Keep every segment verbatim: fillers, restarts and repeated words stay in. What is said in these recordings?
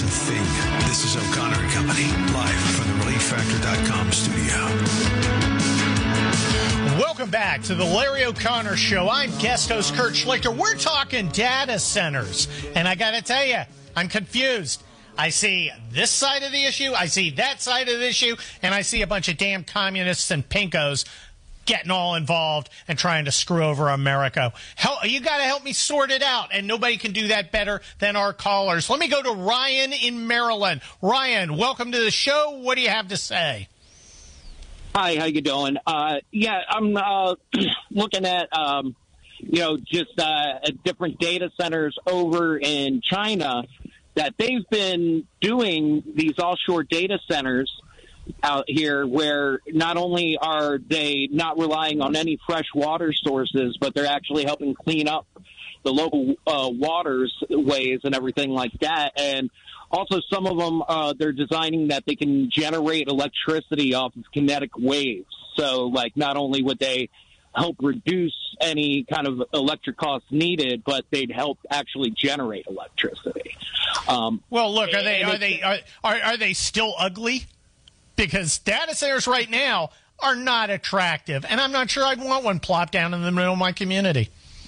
a thing. This is O'Connor and Company, live from the relief factor dot com studio. Welcome back to the Larry O'Connor Show. I'm guest host Kurt Schlichter. We're talking data centers. And I got to tell you, I'm confused. I see this side of the issue, I see that side of the issue, and I see a bunch of damn communists and pinkos getting all involved and trying to screw over America. Hell, you got to help me sort it out, and nobody can do that better than our callers. Let me go to Ryan in Maryland. Ryan, welcome to the show. What do you have to say? Hi, how you doing? Uh, yeah, I'm uh, looking at, um, you know, just uh, at different data centers over in China that they've been doing these offshore data centers out here where not only are they not relying on any fresh water sources, but they're actually helping clean up the local uh, waterways and everything like that. And also some of them, uh, they're designing that they can generate electricity off of kinetic waves. So, like, not only would they help reduce any kind of electric costs needed, but they'd help actually generate electricity. Um, well, look, are they are they are, are are they still ugly? Because data centers right now are not attractive, and I'm not sure I'd want one plopped down in the middle of my community.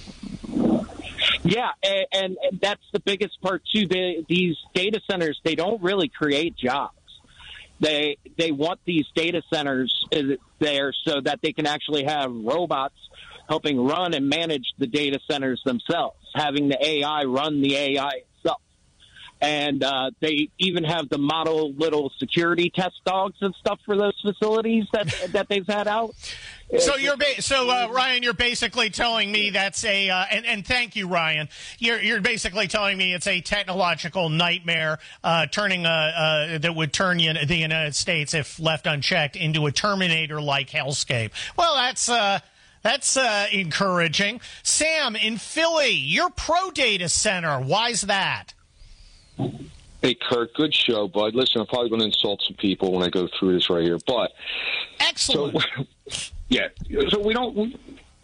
Yeah, and, and, and that's the biggest part too. They, these data centers, they don't really create jobs. They they want these data centers there so that they can actually have robots helping run and manage the data centers themselves, having the A I run the A I itself. And uh, they even have the model little security test dogs and stuff for those facilities that that they've had out. So you're ba- so uh, Ryan, you're basically telling me that's a uh, and and thank you, Ryan. You're you're basically telling me it's a technological nightmare, uh, turning a uh, that would turn you, the United States, if left unchecked, into a Terminator-like hellscape. Well, that's uh, that's uh, encouraging. Sam in Philly, you're pro data center. Why's that? Hey, Kurt, good show, bud. Listen, I'm probably going to insult some people when I go through this right here, but excellent. So, yeah, so we don't. We,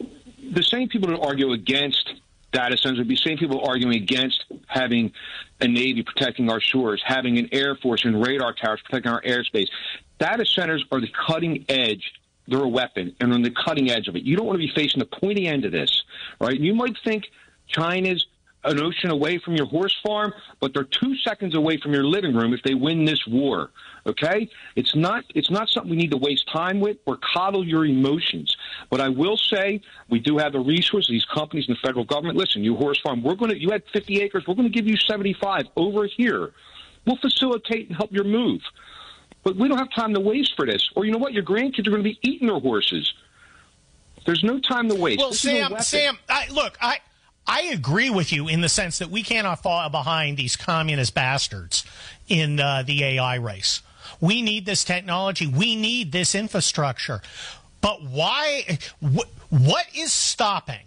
the same people that argue against data centers would be the same people arguing against having a Navy protecting our shores, having an Air Force and radar towers protecting our airspace. Data centers are the cutting edge. They're a weapon, and on the cutting edge of it. You don't want to be facing the pointy end of this, right? You might think China's an ocean away from your horse farm, but they're two seconds away from your living room if they win this war. Okay? It's not it's not something we need to waste time with or coddle your emotions. But I will say we do have the resources, these companies and the federal government. Listen, you horse farm, we're gonna you had fifty acres, we're gonna give you seventy-five over here. We'll facilitate and help your move. But we don't have time to waste for this. Or you know what? Your grandkids are gonna be eating their horses. There's no time to waste. Well, this Sam, Sam, I, look, I I agree with you in the sense that we cannot fall behind these communist bastards in uh, the A I race. We need this technology. We need this infrastructure. But why? Wh- what is stopping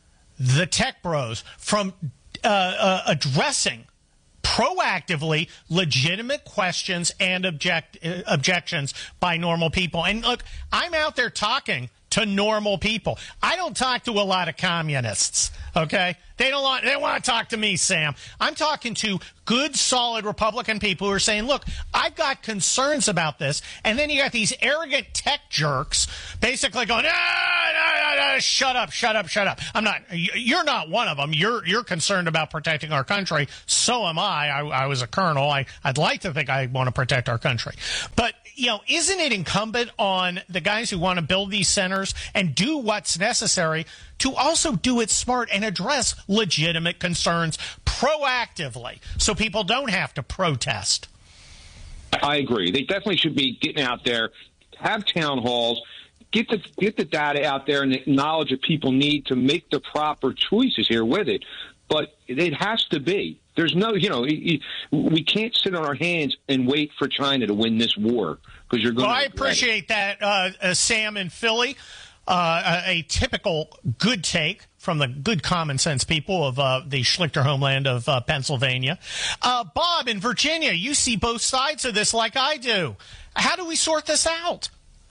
the tech bros from uh, uh, addressing proactively legitimate questions and object uh, objections by normal people? And look, I'm out there talking to normal people. I don't talk to a lot of communists, okay? They don't want, they don't want to talk to me, Sam. I'm talking to good, solid Republican people who are saying, look, I've got concerns about this. And then you got these arrogant tech jerks basically going, ah, nah, nah, nah, shut up, shut up, shut up. I'm not, you're not one of them. You're, you're concerned about protecting our country. So am I. I, I was a colonel. I, I'd like to think I want to protect our country. But, you know, isn't it incumbent on the guys who want to build these centers and do what's necessary to also do it smart and address legitimate concerns proactively so people don't have to protest? I agree. They definitely should be getting out there, have town halls, get the get the data out there and the knowledge that people need to make the proper choices here with it. But it has to be. There's no, you know, we can't sit on our hands and wait for China to win this war because you're going well, to. I appreciate that, uh, uh, Sam in Philly. Uh, a, a typical good take from the good common sense people of uh, the Schlichter homeland of uh, Pennsylvania. Uh, Bob in Virginia, you see both sides of this like I do. How do we sort this out?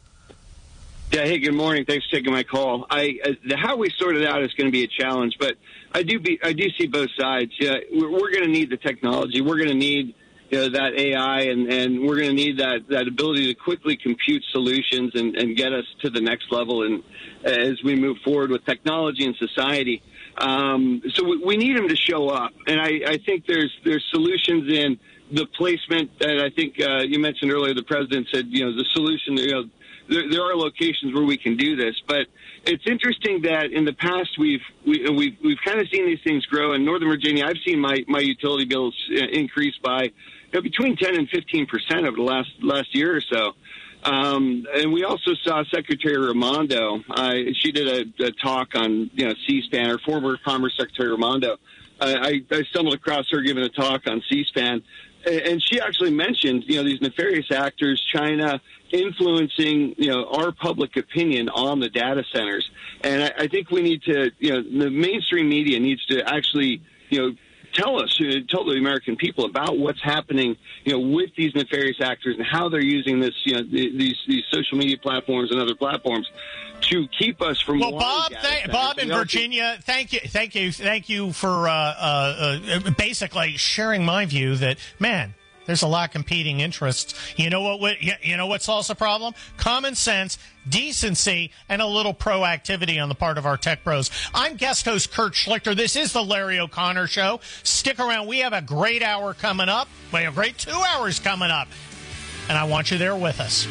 Yeah, hey, good morning. Thanks for taking my call. I uh, the how we sort it out is going to be a challenge, but I do be I do see both sides. Yeah, we're, we're going to need the technology. We're going to need you know, that A I, and, and we're going to need that, that ability to quickly compute solutions and, and get us to the next level and as we move forward with technology and society. Um, so we, we need them to show up. And I, I think there's there's solutions in the placement. And I think uh, you mentioned earlier, the president said, you know, the solution, you know, there, there are locations where we can do this. But it's interesting that in the past we've we, we've we've kind of seen these things grow. In Northern Virginia, I've seen my, my utility bills increase by you know, between ten and fifteen percent over the last last year or so. Um, and we also saw Secretary Raimondo. Uh, she did a, a talk on you know C-SPAN. Our former Commerce Secretary Raimondo. Uh, I, I stumbled across her giving a talk on C-SPAN, and she actually mentioned you know these nefarious actors, China, influencing you know our public opinion on the data centers. And I, I think we need to you know the mainstream media needs to actually you know. Tell us, tell the American people about what's happening, you know, with these nefarious actors and how they're using this, you know, these these social media platforms and other platforms to keep us from. Well, Bob, th- Bob in Virginia, thank you, thank you, thank you for uh, uh, uh, basically sharing my view that man. There's a lot of competing interests. You know what? You know what solves the problem? Common sense, decency, and a little proactivity on the part of our tech bros. I'm guest host Kurt Schlichter. This is the Larry O'Connor Show. Stick around. We have a great hour coming up. We have a great two hours coming up, and I want you there with us.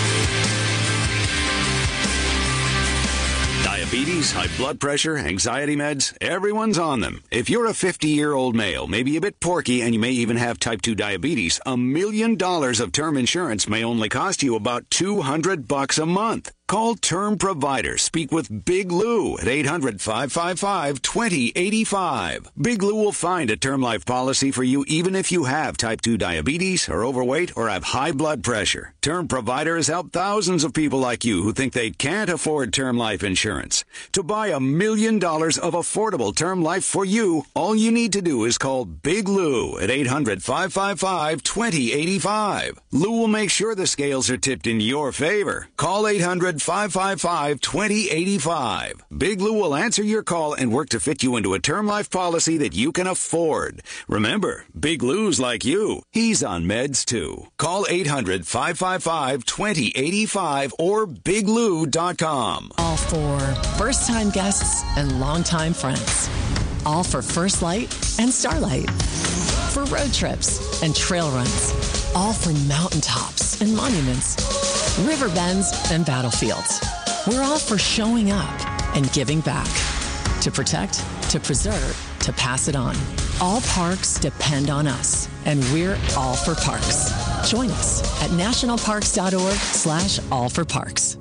Diabetes, high blood pressure, anxiety meds, everyone's on them. If you're a fifty-year-old male, maybe a bit porky, and you may even have type two diabetes, a million dollars of term insurance may only cost you about two hundred bucks a month. Call Term Provider. Speak with Big Lou at eight hundred, five five five, two zero eight five. Big Lou will find a term life policy for you even if you have type two diabetes, are overweight, or have high blood pressure. Term Provider has helped thousands of people like you who think they can't afford term life insurance. To buy a million dollars of affordable term life for you, all you need to do is call Big Lou at eight hundred, five five five, two zero eight five. Lou will make sure the scales are tipped in your favor. Call eight hundred, five five five, two zero eight five. Big Lou will answer your call and work to fit you into a term life policy that you can afford. Remember, Big Lou's like you. He's on meds too. Call eight hundred, five five five, two zero eight five or big lou dot com. All for first-time guests and longtime friends. All for First Light and Starlight. For road trips and trail runs. All for mountaintops and monuments. River bends and battlefields. We're all for showing up and giving back. To protect, to preserve, to pass it on. All parks depend on us, and we're all for parks. Join us at nationalparks.org slash all for parks.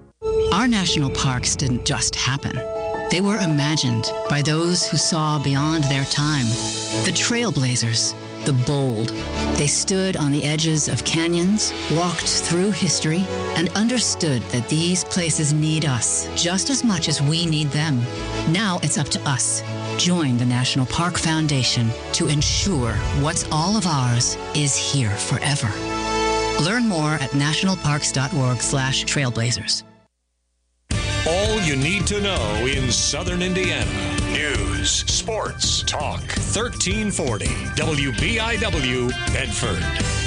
Our national parks didn't just happen. They were imagined by those who saw beyond their time. The trailblazers, the bold. They stood on the edges of canyons, walked through history, and understood that these places need us just as much as we need them. Now it's up to us. Join the National Park Foundation to ensure what's all of ours is here forever. Learn more at nationalparks.org slash trailblazers. All you need to know in Southern Indiana. News, sports, talk. thirteen forty W B I W, Bedford.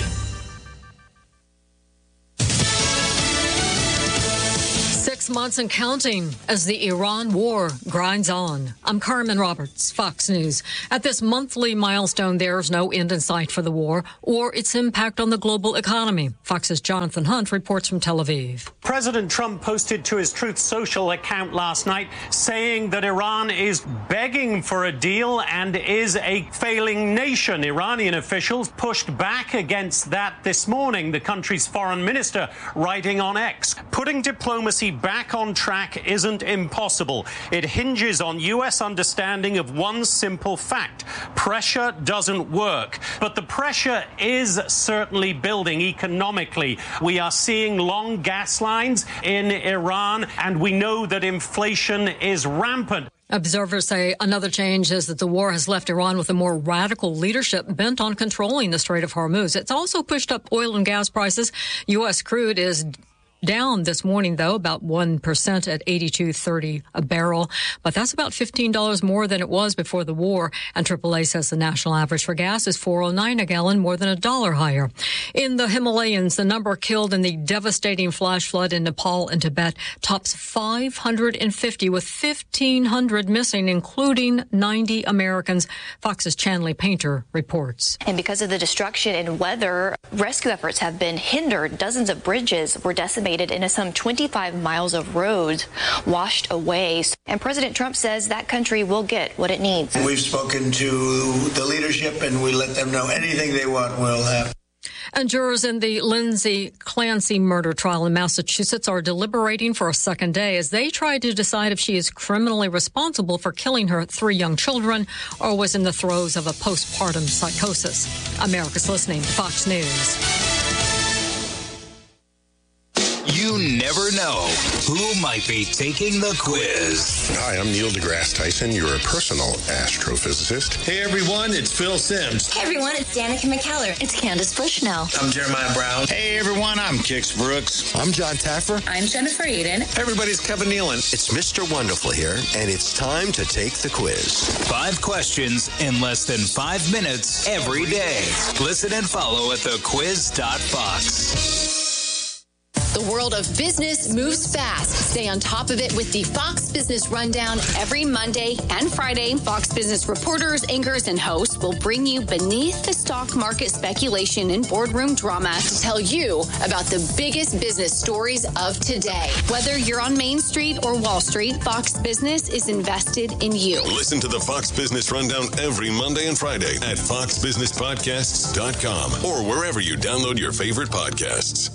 Six months and counting as the Iran war grinds on. I'm Carmen Roberts, Fox News. At this monthly milestone, there's no end in sight for the war or its impact on the global economy. Fox's Jonathan Hunt reports from Tel Aviv. President Trump posted to his Truth Social account last night saying that Iran is begging for a deal and is a failing nation. Iranian officials pushed back against that this morning, the country's foreign minister writing on X. Putting diplomacy back on track isn't impossible. It hinges on U S understanding of one simple fact. Pressure doesn't work. But the pressure is certainly building economically. We are seeing long gas lines in Iran, and we know that inflation is rampant. Observers say another change is that the war has left Iran with a more radical leadership bent on controlling the Strait of Hormuz. It's also pushed up oil and gas prices. U S crude is down this morning, though, about one percent at eighty-two thirty a barrel. But that's about fifteen dollars more than it was before the war. And triple A says the national average for gas is four oh nine a gallon, more than a dollar higher. In the Himalayas, the number killed in the devastating flash flood in Nepal and Tibet tops five hundred fifty, with fifteen hundred missing, including ninety Americans. Fox's Chanley Painter reports. And because of the destruction and weather, rescue efforts have been hindered. Dozens of bridges were decimated and some twenty-five miles of roads washed away. And President Trump says that country will get what it needs. We've spoken to the leadership and we let them know anything they want will happen. And jurors in the Lindsay Clancy murder trial in Massachusetts are deliberating for a second day as they try to decide if she is criminally responsible for killing her three young children or was in the throes of a postpartum psychosis. America's listening to Fox News. You never know who might be taking the quiz. Hi, I'm Neil deGrasse Tyson, your personal astrophysicist. Hey everyone, it's Phil Simms. Hey everyone, it's Danica McKellar. It's Candace Bushnell. I'm Jeremiah Brown. Hey everyone, I'm Kix Brooks. I'm John Taffer. I'm Jennifer Eden. Hey everybody, it's Kevin Nealon. It's Mister Wonderful here, and it's time to take the quiz. Five questions in less than five minutes every day. Listen and follow at the quiz dot fox. The world of business moves fast. Stay on top of it with the Fox Business Rundown every Monday and Friday. Fox Business reporters, anchors, and hosts will bring you beneath the stock market speculation and boardroom drama to tell you about the biggest business stories of today. Whether you're on Main Street or Wall Street, Fox Business is invested in you. Listen to the Fox Business Rundown every Monday and Friday at fox business podcasts dot com or wherever you download your favorite podcasts.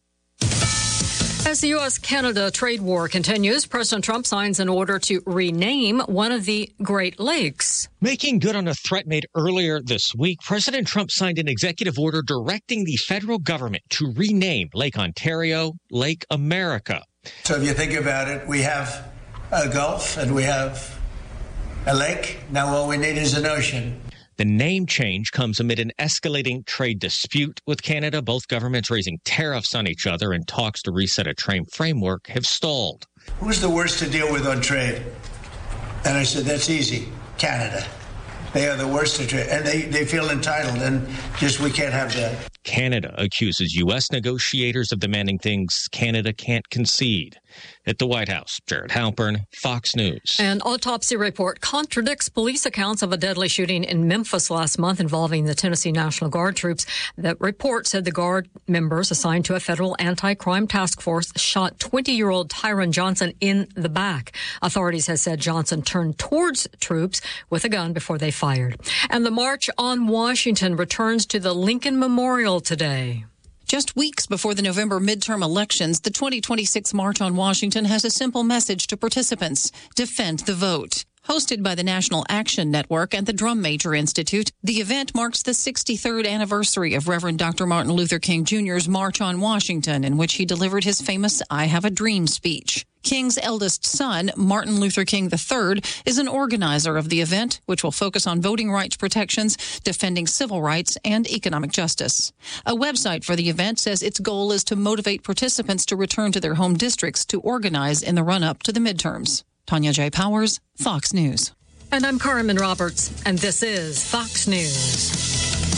As the U S Canada trade war continues, President Trump signs an order to rename one of the Great Lakes. Making good on a threat made earlier this week, President Trump signed an executive order directing the federal government to rename Lake Ontario Lake America. So if you think about it, we have a Gulf and we have a lake. Now all we need is an ocean. The name change comes amid an escalating trade dispute with Canada. Both governments raising tariffs on each other, and talks to reset a trade framework have stalled. Who's the worst to deal with on trade? And I said, that's easy. Canada. They are the worst to trade. And they, they feel entitled, and just we can't have that. Canada accuses U S negotiators of demanding things Canada can't concede. At the White House, Jared Halpern, Fox News. An autopsy report contradicts police accounts of a deadly shooting in Memphis last month involving the Tennessee National Guard troops. That report said the Guard members assigned to a federal anti-crime task force shot twenty-year-old Tyron Johnson in the back. Authorities have said Johnson turned towards troops with a gun before they fired. And the March on Washington returns to the Lincoln Memorial today. Just weeks before the November midterm elections, the twenty twenty-six March on Washington has a simple message to participants: defend the vote. Hosted by the National Action Network and the Drum Major Institute, the event marks the sixty-third anniversary of Reverend Doctor Martin Luther King Junior's March on Washington, in which he delivered his famous I Have a Dream speech. King's eldest son, Martin Luther King the third, is an organizer of the event, which will focus on voting rights protections, defending civil rights, and economic justice. A website for the event says its goal is to motivate participants to return to their home districts to organize in the run-up to the midterms. Tanya J. Powers, Fox News. And I'm Carmen Roberts, and this is Fox News.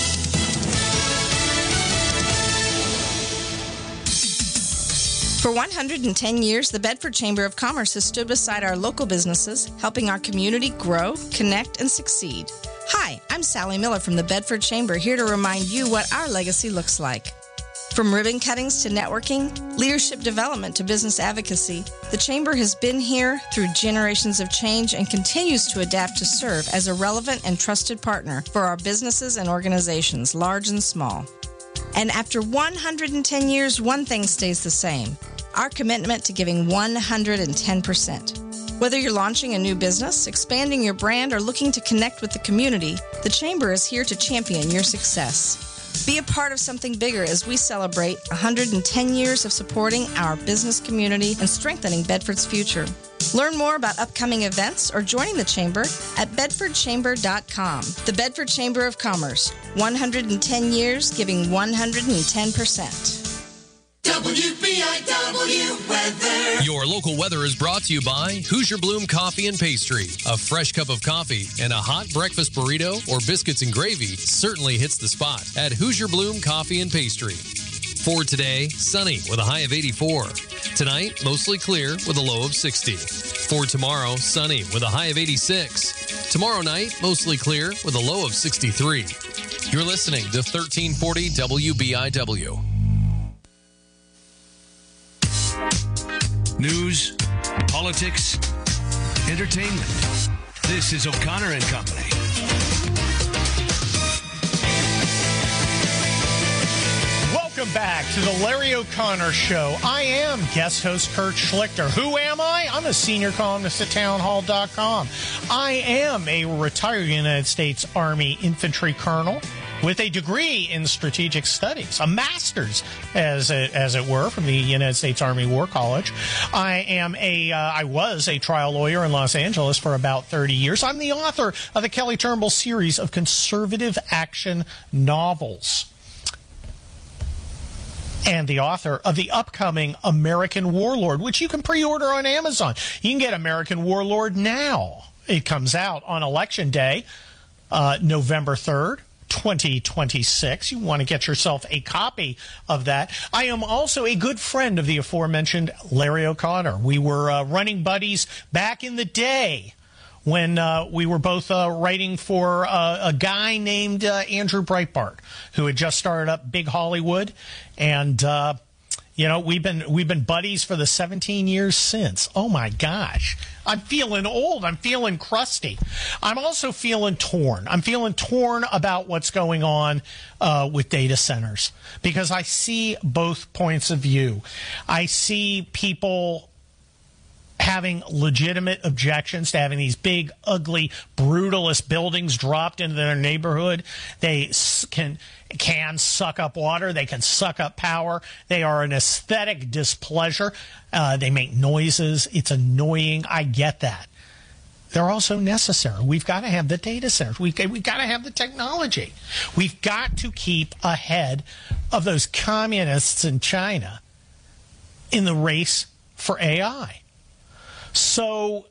For one hundred ten years, the Bedford Chamber of Commerce has stood beside our local businesses, helping our community grow, connect, and succeed. Hi, I'm Sally Miller from the Bedford Chamber, here to remind you what our legacy looks like. From ribbon cuttings to networking, leadership development to business advocacy, the Chamber has been here through generations of change and continues to adapt to serve as a relevant and trusted partner for our businesses and organizations, large and small. And after one hundred ten years, one thing stays the same: our commitment to giving one hundred ten percent. Whether you're launching a new business, expanding your brand, or looking to connect with the community, the Chamber is here to champion your success. Be a part of something bigger as we celebrate one hundred ten years of supporting our business community and strengthening Bedford's future. Learn more about upcoming events or joining the Chamber at bedford chamber dot com. The Bedford Chamber of Commerce, one hundred ten years giving one hundred ten percent. W B I W weather. Your local weather is brought to you by Hoosier Bloom Coffee and Pastry. A fresh cup of coffee and a hot breakfast burrito or biscuits and gravy certainly hits the spot at Hoosier Bloom Coffee and Pastry. For today, sunny with a high of eighty-four. Tonight, mostly clear with a low of sixty. For tomorrow, sunny with a high of eighty-six. Tomorrow night, mostly clear with a low of sixty-three. You're listening to thirteen forty W B I W. News, politics, entertainment. This is O'Connor and Company. Welcome back to the Larry O'Connor Show. I am guest host Kurt Schlichter. Who am I? I'm a senior columnist at town hall dot com. I am a retired United States Army infantry colonel with a degree in strategic studies, a master's, as it, as it were, from the United States Army War College. I am a, uh, I was a trial lawyer in Los Angeles for about thirty years. I'm the author of the Kelly Turnbull series of conservative action novels, and the author of the upcoming American Warlord, which you can pre-order on Amazon. You can get American Warlord now. It comes out on Election Day, uh, November third. twenty twenty-six. You want to get yourself a copy of that. I am also a good friend of the aforementioned Larry O'Connor. We were uh, running buddies back in the day when uh, we were both uh, writing for uh, a guy named uh, Andrew Breitbart, who had just started up Big Hollywood. And, uh, you know, we've been we've been buddies for the seventeen years since. Oh, my gosh. I'm feeling old. I'm feeling crusty. I'm also feeling torn. I'm feeling torn about what's going on uh, with data centers, because I see both points of view. I see people having legitimate objections to having these big, ugly, brutalist buildings dropped into their neighborhood. They can can suck up water. They can suck up power. They are an aesthetic displeasure. Uh, they make noises. It's annoying. I get that. They're also necessary. We've got to have the data centers. We've, we've got to have the technology. We've got to keep ahead of those communists in China in the race for A I. So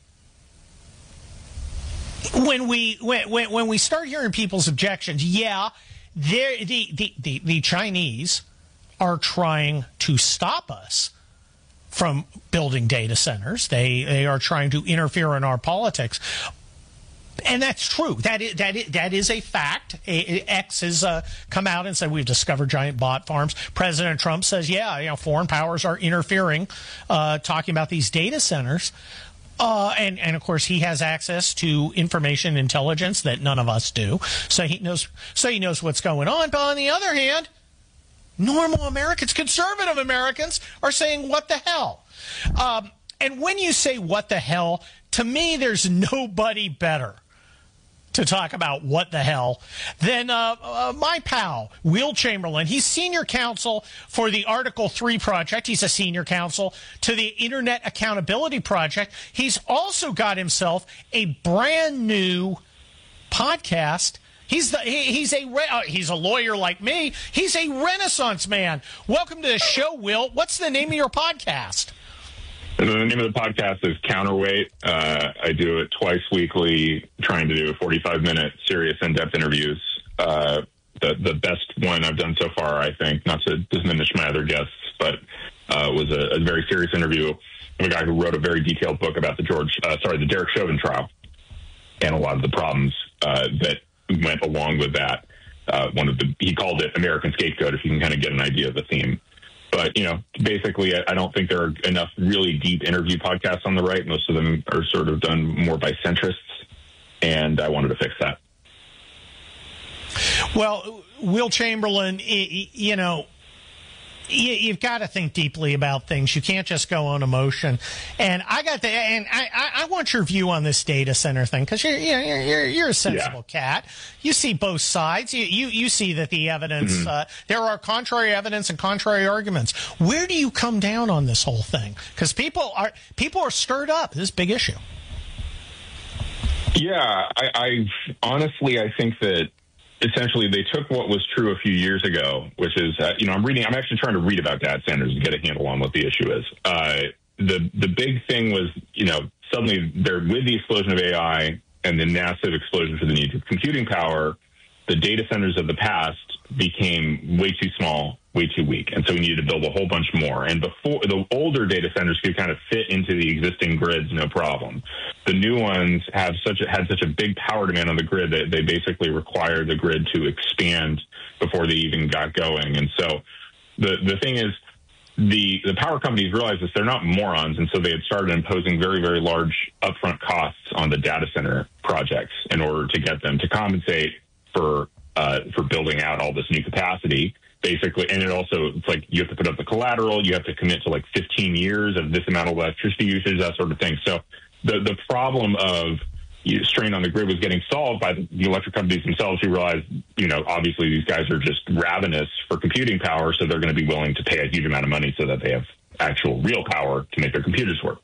when we when, when, when we start hearing people's objections, yeah, the, the, the, the Chinese are trying to stop us from building data centers. They they are trying to interfere in our politics. And that's true. That is, that is, that is a fact. X has uh, come out and said we've discovered giant bot farms. President Trump says, yeah, you know, foreign powers are interfering, uh, talking about these data centers. Uh, and, and, of course, he has access to information intelligence that none of us do. So he knows, so he knows what's going on. But on the other hand, normal Americans, conservative Americans, are saying, what the hell? Um, and when you say what the hell, to me, there's nobody better to talk about what the hell than uh, uh, my pal, Will Chamberlain. He's senior counsel for the Article three Project. He's a senior counsel to the Internet Accountability Project. He's also got himself a brand new podcast. He's the he, he's a uh, he's a lawyer like me. He's a Renaissance man. Welcome to the show, Will. What's the name of your podcast? The name of the podcast is Counterweight. Uh, I do it twice weekly, trying to do forty-five minute serious, in-depth interviews. Uh, the the best one I've done so far, I think, not to diminish my other guests, but uh, was a, a very serious interview of a guy who wrote a very detailed book about the George, uh, sorry, the Derek Chauvin trial, and a lot of the problems uh, that went along with that. Uh, one of the he called it American Scapegoat, if you can kind of get an idea of the theme. But, you know, basically, I don't think there are enough really deep interview podcasts on the right. Most of them are sort of done more by centrists, and I wanted to fix that. Well, Will Chamberlain, you know, you've got to think deeply about things. You can't just go on emotion. And I got the, and I, I want your view on this data center thing, because you're, you're you're you're a sensible yeah. cat. You see both sides. You you, you see that the evidence mm-hmm. uh, there are contrary evidence and contrary arguments. Where do you come down on this whole thing? Because people are people are stirred up. This is a big issue. Yeah, I, I honestly I think that essentially they took what was true a few years ago, which is, uh, you know, I'm reading, I'm actually trying to read about data centers to get a handle on what the issue is. Uh, the the big thing was, you know, suddenly there, with the explosion of A I and the massive explosion for the need for computing power, the data centers of the past became way too small, way too weak. And so we needed to build a whole bunch more. And before, the older data centers could kind of fit into the existing grids, no problem. The new ones have such a, had such a big power demand on the grid that they basically required the grid to expand before they even got going. And so the, the thing is, the, the power companies realized this, they're not morons. And so they had started imposing very, very large upfront costs on the data center projects in order to get them to compensate for uh, for building out all this new capacity, basically. And it also, it's like you have to put up the collateral, you have to commit to like fifteen years of this amount of electricity usage, that sort of thing. So the the problem of strain on the grid was getting solved by the electric companies themselves, who realized, you know, obviously these guys are just ravenous for computing power, so they're going to be willing to pay a huge amount of money so that they have actual real power to make their computers work.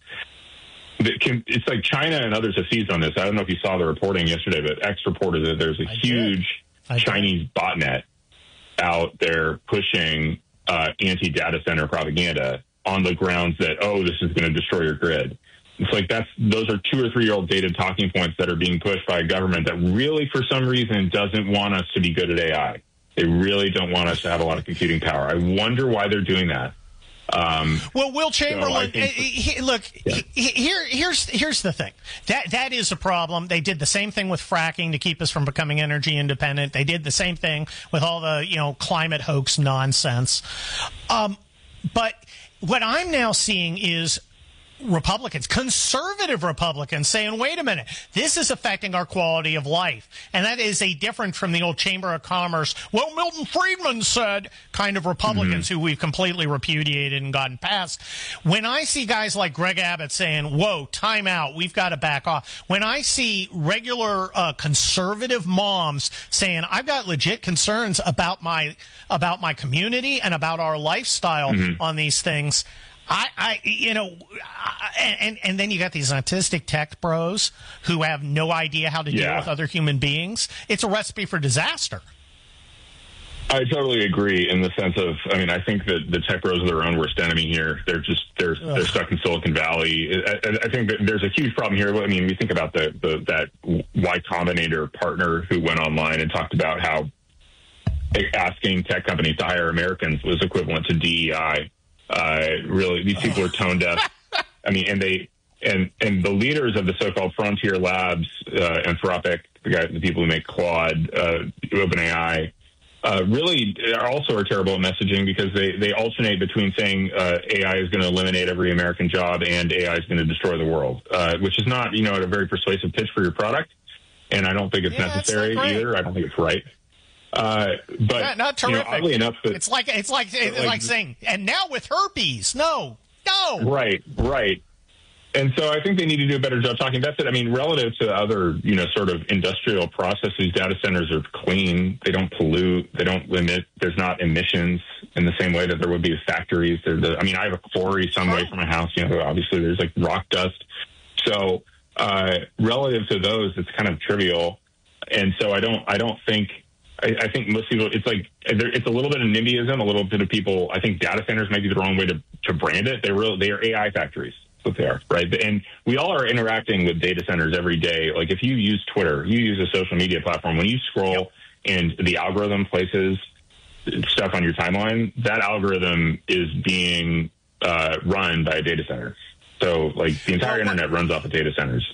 It's like China and others have seized on this. I don't know if you saw the reporting yesterday, but X reported that there's a I huge Chinese botnet out there pushing uh, anti-data center propaganda on the grounds that, oh, this is going to destroy your grid. It's like that's those are two or three year old dated talking points that are being pushed by a government that really, for some reason, doesn't want us to be good at A I. They really don't want us to have a lot of computing power. I wonder why they're doing that. Um, well, Will Chamberlain, so think, he, look, yeah. he, here, here's here's the thing. That that is a problem. They did the same thing with fracking to keep us from becoming energy independent. They did the same thing with all the you know climate hoax nonsense. Um, but what I'm now seeing is Republicans, conservative Republicans, saying, wait a minute, this is affecting our quality of life. And that is a different from the old Chamber of Commerce, well, Milton Friedman said, kind of Republicans mm-hmm. who we've completely repudiated and gotten past. When I see guys like Greg Abbott saying, whoa, time out, we've got to back off. When I see regular uh, conservative moms saying, I've got legit concerns about my, about my community and about our lifestyle mm-hmm. on these things, I, I, you know, and, and then you got these autistic tech bros who have no idea how to deal yeah. with other human beings. It's a recipe for disaster. I totally agree in the sense of, I mean, I think that the tech bros are their own worst enemy here. They're just, they're, Ugh. they're stuck in Silicon Valley. I, I think that there's a huge problem here. I mean, we think about the, the that Y Combinator partner who went online and talked about how asking tech companies to hire Americans was equivalent to D E I. Uh, really, these people are tone deaf. I mean, and they and and the leaders of the so-called frontier labs, uh, Anthropic, the guys, the people who make Claude, uh, OpenAI, uh, really are also are terrible at messaging because they they alternate between saying uh, A I is going to eliminate every American job and A I is going to destroy the world, uh, which is not you know a very persuasive pitch for your product, and I don't think it's yeah, necessary either. I don't think it's right. Uh, but not, not terrific. You know, oddly enough, that, it's like it's like it's like, like saying, and now with herpes, no, no, right, right. And so I think they need to do a better job talking. That's it. I mean, relative to other, you know, sort of industrial processes, data centers are clean. They don't pollute. They don't limit. There's not emissions in the same way that there would be with factories. The, I mean, I have a quarry some way from my house. You know, obviously there's like rock dust. So uh, relative to those, it's kind of trivial. And so I don't, I don't think. I think most people, it's like, it's a little bit of NIMBYism, a little bit of people, I think data centers might be the wrong way to, to brand it. They're real, they are A I factories. That's what they are, right? And we all are interacting with data centers every day. Like if you use Twitter, you use a social media platform, when you scroll yep. and the algorithm places stuff on your timeline, that algorithm is being uh, run by a data center. So like the entire internet runs off of data centers.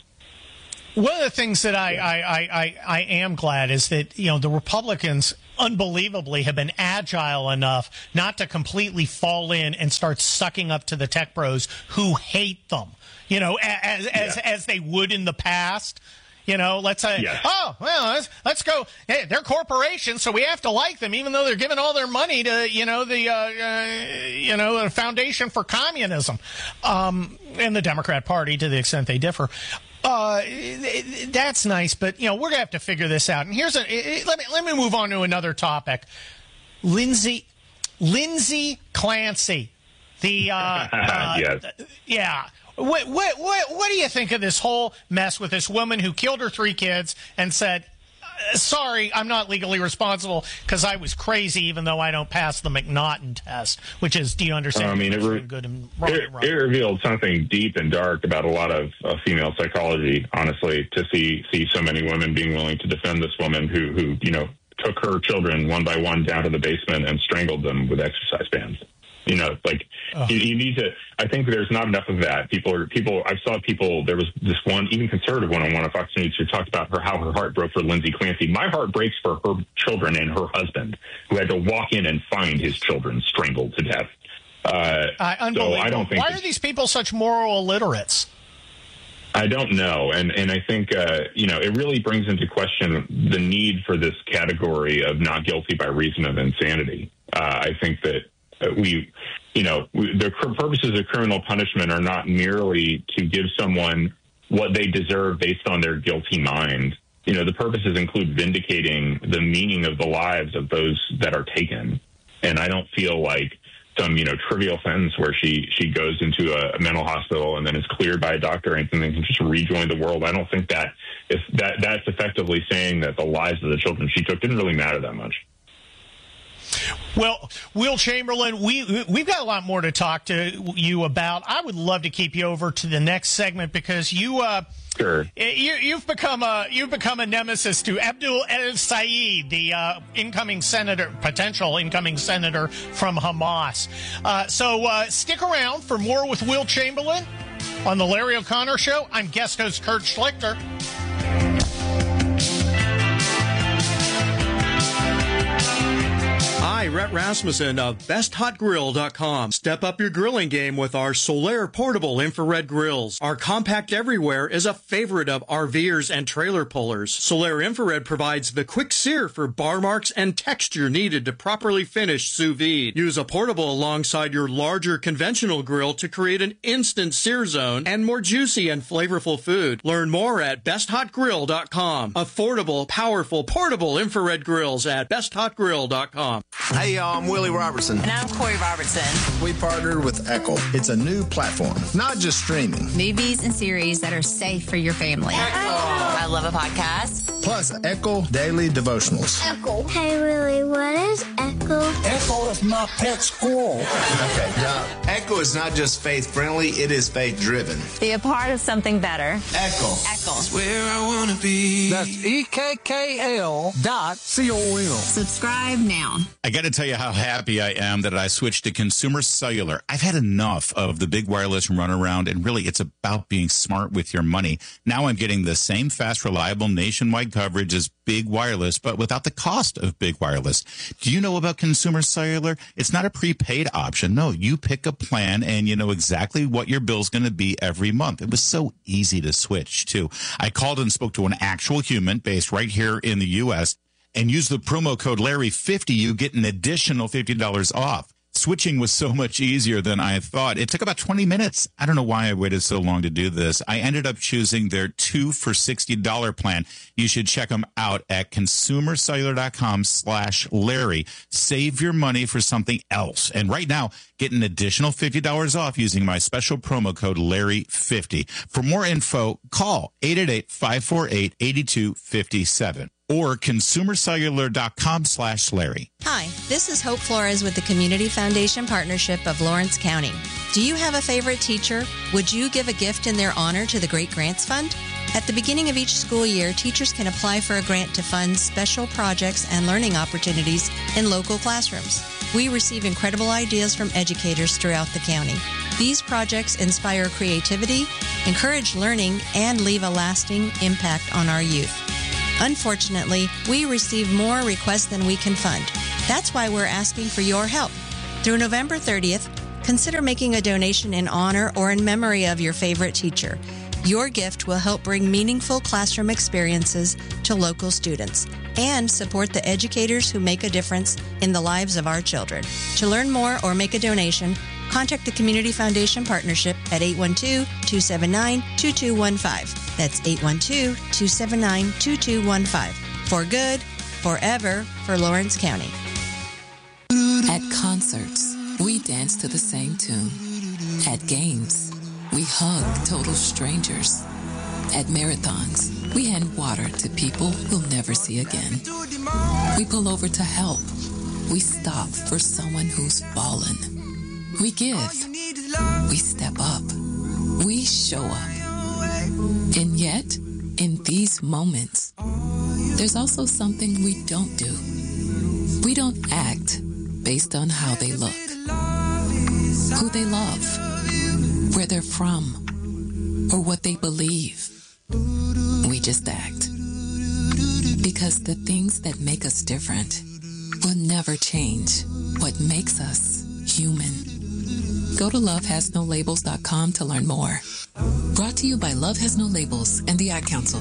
One of the things that I, I, I, I am glad is that, you know, the Republicans unbelievably have been agile enough not to completely fall in and start sucking up to the tech bros who hate them, you know, as, yeah. as, as they would in the past. You know, let's say, yes. oh, well, let's, let's go. Hey, they're corporations, so we have to like them, even though they're giving all their money to, you know, the, uh, uh, you know, the Foundation for Communism, um, and the Democrat Party to the extent they differ. Uh, that's nice, but, you know, we're going to have to figure this out. And here's a, let me, let me move on to another topic. Lindsay, Lindsay Clancy, the, uh, uh yes. yeah. What, what, what, what do you think of this whole mess with this woman who killed her three kids and said, sorry, I'm not legally responsible because I was crazy, even though I don't pass the McNaughton test, which is, do you understand? I mean, it, re- good and wrong, it, wrong. it revealed something deep and dark about a lot of uh, female psychology, honestly, to see see so many women being willing to defend this woman who, who, you know, took her children one by one down to the basement and strangled them with exercise bands. You know, like oh. you, you need to. I think there's not enough of that. People are people. I saw people. There was this one, even conservative one on one of Fox News, who talked about her how her heart broke for Lindsay Clancy. My heart breaks for her children and her husband, who had to walk in and find his children strangled to death. Uh, uh, unbelievable. So I don't think Why are these people such moral illiterates? I don't know, and and I think uh, you know it really brings into question the need for this category of not guilty by reason of insanity. Uh, I think that. We, you know, we, the purposes of criminal punishment are not merely to give someone what they deserve based on their guilty mind. You know, the purposes include vindicating the meaning of the lives of those that are taken. And I don't feel like some, you know, trivial sentence where she, she goes into a, a mental hospital and then is cleared by a doctor and then can just rejoin the world. I don't think that if that that's effectively saying that the lives of the children she took didn't really matter that much. Well, Will Chamberlain, we, we've got a lot more to talk to you about. I would love to keep you over to the next segment because you, uh, sure. you, you've become a, you've become a nemesis to Abdul El-Sayed, the uh, incoming senator, potential incoming senator from Hamas. Uh, so uh, stick around for more with Will Chamberlain on the Larry O'Connor Show. I'm guest host Kurt Schlichter. Hi, Rhett Rasmussen of best hot grill dot com. Step up your grilling game with our Solaire portable infrared grills. Our compact everywhere is a favorite of RVers and trailer pullers. Solaire infrared provides the quick sear for bar marks and texture needed to properly finish sous vide. Use a portable alongside your larger conventional grill to create an instant sear zone and more juicy and flavorful food. Learn more at best hot grill dot com. Affordable, powerful, portable infrared grills at best hot grill dot com. Hey, y'all, I'm Willie Robertson. And I'm Corey Robertson. We partnered with Echo. It's a new platform, not just streaming. Movies and series that are safe for your family. Echo. I love a podcast. Plus, Echo Daily Devotionals. Echo. Hey, Willie, what is Echo? Echo is my pet squirrel. Okay, now, Echo is not just faith-friendly, it is faith-driven. Be a part of something better. Echo. Echo. That's where I want to be. That's E K K L dot C O M. Subscribe now. I got to tell you how happy I am that I switched to Consumer Cellular. I've had enough of the big wireless runaround, and really it's about being smart with your money. Now I'm getting the same fast, reliable nationwide coverage as big wireless, but without the cost of big wireless. Do you know about Consumer Cellular? It's not a prepaid option. No, you pick a plan and you know exactly what your bill's going to be every month. It was so easy to switch, too. I called and spoke to an actual human based right here in the U S and use the promo code Larry fifty, you get an additional fifty dollars off. Switching was so much easier than I thought. It took about twenty minutes. I don't know why I waited so long to do this. I ended up choosing their two for sixty dollars plan. You should check them out at consumercellular.com slash Larry. Save your money for something else. And right now, get an additional fifty dollars off using my special promo code Larry fifty. For more info, call eight eight eight, five four eight, eight two five seven. Or consumercellular.com slash Larry. Hi, this is Hope Flores with the Community Foundation Partnership of Lawrence County. Do you have a favorite teacher? Would you give a gift in their honor to the Great Grants Fund? At the beginning of each school year, teachers can apply for a grant to fund special projects and learning opportunities in local classrooms. We receive incredible ideas from educators throughout the county. These projects inspire creativity, encourage learning, and leave a lasting impact on our youth. Unfortunately, we receive more requests than we can fund. That's why we're asking for your help. Through November thirtieth, consider making a donation in honor or in memory of your favorite teacher. Your gift will help bring meaningful classroom experiences to local students and support the educators who make a difference in the lives of our children. To learn more or make a donation, contact the Community Foundation Partnership at eight one two, two seven nine, two two one five. That's eight one two, two seven nine, two two one five. For good, forever, for Lawrence County. At concerts, we dance to the same tune. At games, we hug total strangers. At Marathons, we hand water to people we'll never see again. We pull over to help. We stop for someone who's fallen. We give. We step up. We show up. And yet, in these moments, there's also something we don't do. We don't act based on how they look, who they love, where they're from, or what they believe. We just act. Because the things that make us different will never change what makes us human. Go to love has no labels dot com to learn more. Brought to you by Love Has No Labels and the Ad Council.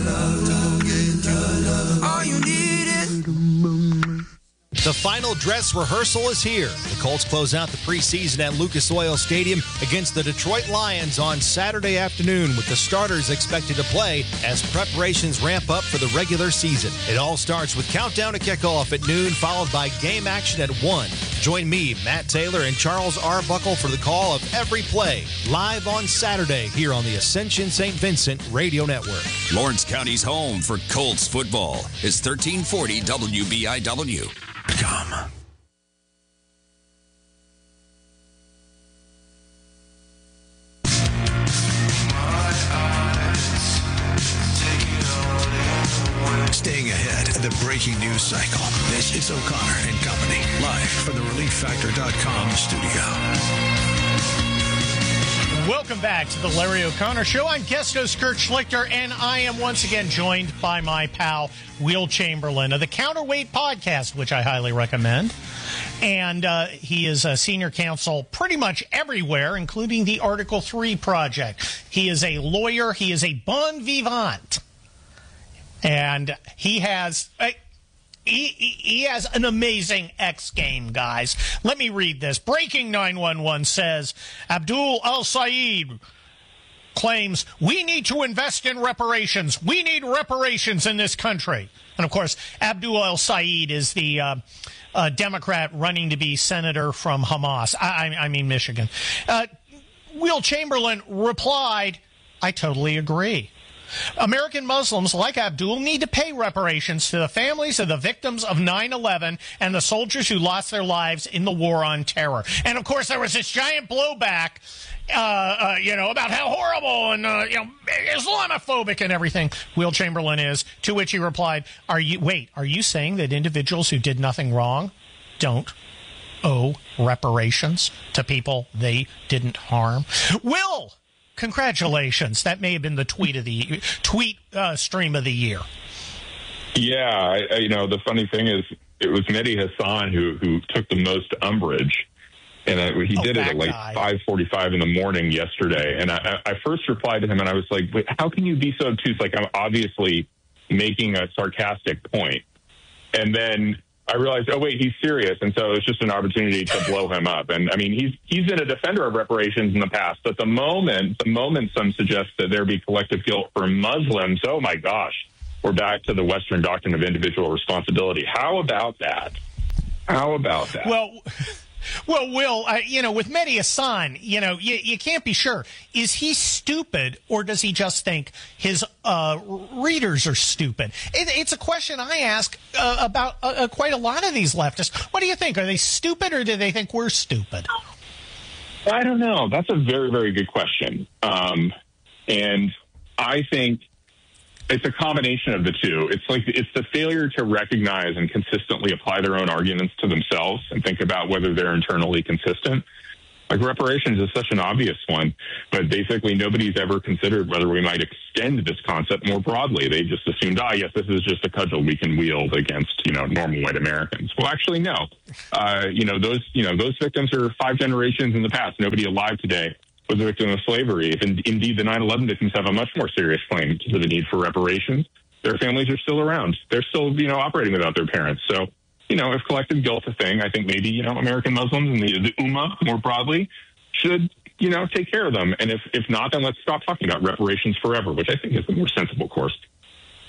All you need is The final dress rehearsal is here. The Colts close out the preseason at Lucas Oil Stadium against the Detroit Lions on Saturday afternoon, with the starters expected to play as preparations ramp up for the regular season. It all starts with countdown to kickoff at noon, followed by game action at one. Join me, Matt Taylor, and Charles Arbuckle for the call of every play, live on Saturday here on the Ascension Saint Vincent Radio Network. Lawrence County's home for Colts football is thirteen forty W B I W. Come. Staying ahead of the breaking news cycle. This is O'Connor and Company, live from the relief factor dot com studio. Welcome back to the Larry O'Connor Show. I'm guest host Kurt Schlichter, and I am once again joined by my pal Will Chamberlain of the Counterweight Podcast, which I highly recommend. And uh, he is a senior counsel pretty much everywhere, including the Article three Project. He is a lawyer. He is a bon vivant. And he has... A, He, he has an amazing X game, guys. Let me read this. Breaking nine one one says, Abdul Al-Sayed claims, we need to invest in reparations. We need reparations in this country. And, of course, Abdul Al-Sayed is the uh, uh, Democrat running to be senator from Hamas. I, I, I mean, Michigan. Uh, Will Chamberlain replied, I totally agree. American Muslims, like Abdul, need to pay reparations to the families of the victims of nine eleven and the soldiers who lost their lives in the war on terror. And, of course, there was this giant blowback, uh, uh, you know, about how horrible and, uh, you know, Islamophobic and everything Will Chamberlain is, to which he replied, "Are you, wait, are you saying that individuals who did nothing wrong don't owe reparations to people they didn't harm?" Will! Congratulations. That may have been the tweet of the tweet uh, stream of the year. Yeah, I, you know, the funny thing is it was Mehdi Hassan who who took the most umbrage. And I, he oh, did it at like five forty-five in the morning yesterday. And I, I first replied to him and I was like, wait, how can you be so obtuse? Like, I'm obviously making a sarcastic point. And then I realized, oh, wait, he's serious. And so it's just an opportunity to blow him up. And I mean, he's he's been a defender of reparations in the past. But the moment, the moment some suggest that there be collective guilt for Muslims, oh, my gosh, we're back to the Western doctrine of individual responsibility. How about that? How about that? Well, well, Will, uh, you know, with Mehdi Hassan, you know, you, you can't be sure. Is he stupid or does he just think his uh, readers are stupid? It, it's a question I ask uh, about uh, uh, quite a lot of these leftists. What do you think? Are they stupid or do they think we're stupid? I don't know. That's a very, very good question. Um, and I think it's a combination of the two. It's like it's the failure to recognize and consistently apply their own arguments to themselves and think about whether they're internally consistent. Like reparations is such an obvious one, but basically nobody's ever considered whether we might extend this concept more broadly. They just assumed, ah, yes, this is just a cudgel we can wield against, you know, normal white Americans. Well, actually, no. Uh, you know, those, you know, those victims are five generations in the past. Nobody alive today was a victim of slavery. If in, indeed the nine eleven victims have a much more serious claim to the need for reparations, their families are still around. They're still, you know, operating without their parents. So, you know, if collective guilt's a thing, I think maybe, you know, American Muslims and the, the Ummah more broadly should, you know, take care of them. And if, if not, then let's stop talking about reparations forever, which I think is the more sensible course.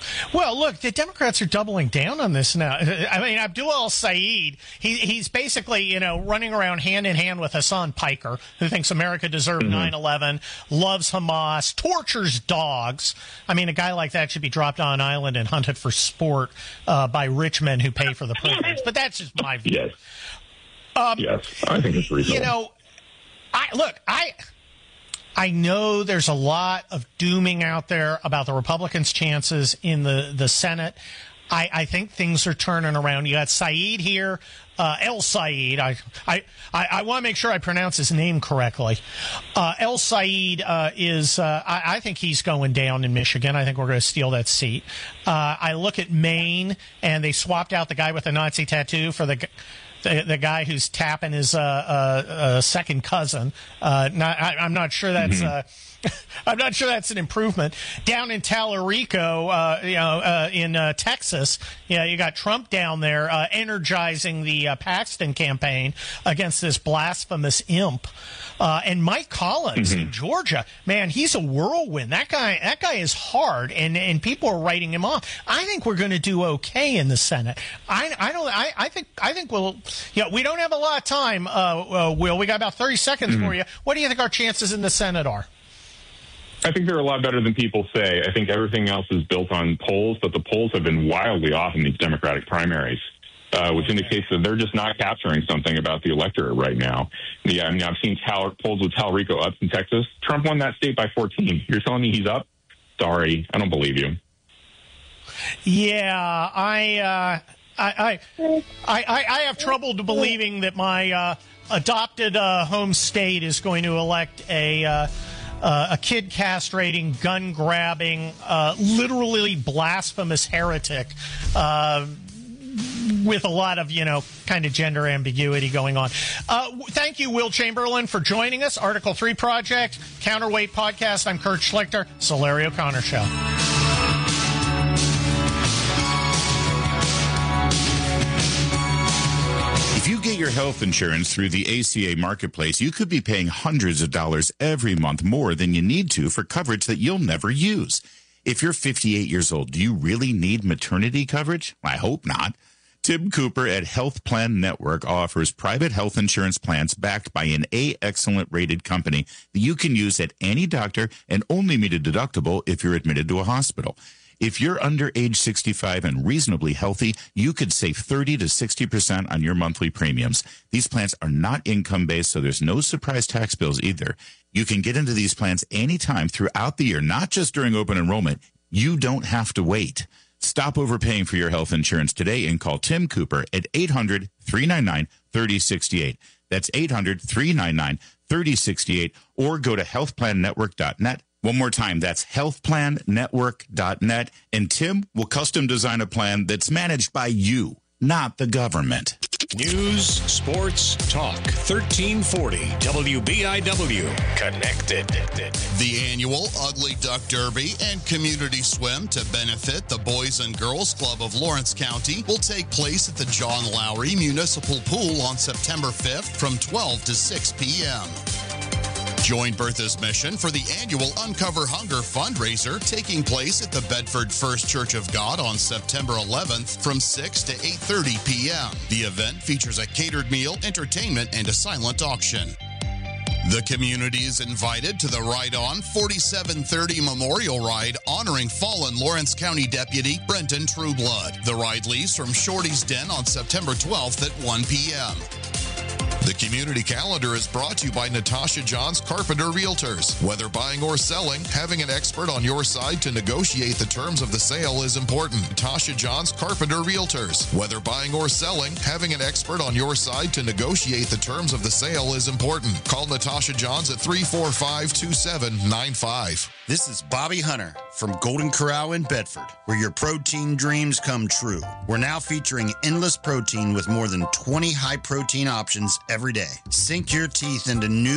Well, look, the Democrats are doubling down on this now. I mean, Abdul El-Said, he, he's basically, you know, running around hand in hand with Hassan Piker, who thinks America deserved mm-hmm. nine eleven, loves Hamas, tortures dogs. I mean, a guy like that should be dropped on an island and hunted for sport uh, by rich men who pay for the privilege. But that's just my view. Yes. Um, yes, I think it's reasonable. You know, I look, I... I know there's a lot of dooming out there about the Republicans' chances in the, the Senate. I, I think things are turning around. You got Saeed here, uh, El-Said. I, I, I, I want to make sure I pronounce his name correctly. Uh, El-Said uh, is, uh, I, I think he's going down in Michigan. I think we're going to steal that seat. Uh, I look at Maine, and they swapped out the guy with the Nazi tattoo for the The, the guy who's tapping his uh, uh, uh, second cousin. Uh, not, I, I'm not sure that's. Uh, I'm not sure that's an improvement. Down in Tallarico, uh, you know, uh, in uh, Texas, you know, you got Trump down there uh, energizing the uh, Paxton campaign against this blasphemous imp. Uh, and Mike Collins mm-hmm. in Georgia, man, he's a whirlwind. That guy, that guy is hard, and, and people are writing him off. I think we're going to do okay in the Senate. I, I don't. I, I think. I think we'll. You know, we don't have a lot of time. Uh, uh, Will, we got about thirty seconds mm-hmm. for you. What do you think our chances in the Senate are? I think they're a lot better than people say. I think everything else is built on polls, but the polls have been wildly off in these Democratic primaries, uh, which indicates that they're just not capturing something about the electorate right now. Yeah, I mean, I've seen Tal- polls with Tallarico up in Texas. Trump won that state by fourteen. You're telling me he's up? Sorry, I don't believe you. Yeah, I, uh, I, I, I, I have trouble believing that my uh, adopted uh, home state is going to elect a. Uh, Uh, a kid castrating, gun grabbing, uh, literally blasphemous heretic uh, with a lot of, you know, kind of gender ambiguity going on. Uh, thank you, Will Chamberlain, for joining us. Article three Project, Counterweight Podcast. I'm Kurt Schlichter, Solari O'Connor Show. If you get your health insurance through the A C A Marketplace, you could be paying hundreds of dollars every month more than you need to for coverage that you'll never use. If you're fifty-eight years old, do you really need maternity coverage? I hope not. Tim Cooper at Health Plan Network offers private health insurance plans backed by an A Excellent rated company that you can use at any doctor and only meet a deductible if you're admitted to a hospital. If you're under age sixty-five and reasonably healthy, you could save thirty to sixty percent on your monthly premiums. These plans are not income-based, so there's no surprise tax bills either. You can get into these plans anytime throughout the year, not just during open enrollment. You don't have to wait. Stop overpaying for your health insurance today and call Tim Cooper at eight hundred, three nine nine, three oh six eight. That's eight hundred, three nine nine, three oh six eight, or go to health plan network dot net. One more time, that's health plan network dot net, and Tim will custom design a plan that's managed by you, not the government. News, sports, talk, thirteen forty W B I W. Connected. The annual Ugly Duck Derby and Community Swim to benefit the Boys and Girls Club of Lawrence County will take place at the John Lowry Municipal Pool on September fifth from twelve to six p.m. Join Bertha's mission for the annual Uncover Hunger fundraiser taking place at the Bedford First Church of God on September eleventh from six to eight thirty p.m. The event features a catered meal, entertainment, and a silent auction. The community is invited to the Ride On forty-seven thirty Memorial Ride honoring fallen Lawrence County Deputy Brenton Trueblood. The ride leaves from Shorty's Den on September twelfth at one p.m. The community calendar is brought to you by Natasha Johns Carpenter Realtors. Whether buying or selling, having an expert on your side to negotiate the terms of the sale is important. Natasha Johns Carpenter Realtors. Whether buying or selling, having an expert on your side to negotiate the terms of the sale is important. Call Natasha Johns at three four five, two seven nine five. This is Bobby Hunter from Golden Corral in Bedford, where your protein dreams come true. We're now featuring endless protein with more than twenty high-protein options every day. Sink your teeth into new